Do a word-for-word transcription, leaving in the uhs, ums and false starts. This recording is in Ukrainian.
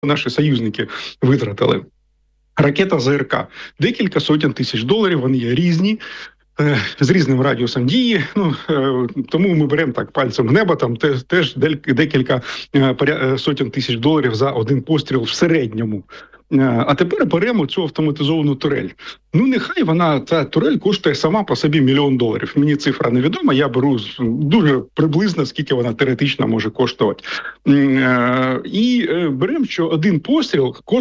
наші союзники витратили. Ракета ЗРК – декілька сотень тисяч доларів, вони є різні, з різним радіусом дії, ну, тому ми беремо так пальцем в небо, там теж, теж декілька сотень тисяч доларів за один постріл в середньому. А тепер беремо цю автоматизовану турель. Ну, нехай вона, ця турель коштує сама по собі мільйон доларів. Мені цифра невідома, я беру дуже приблизно, скільки вона теоретично може коштувати. І беремо, що один постріл коштує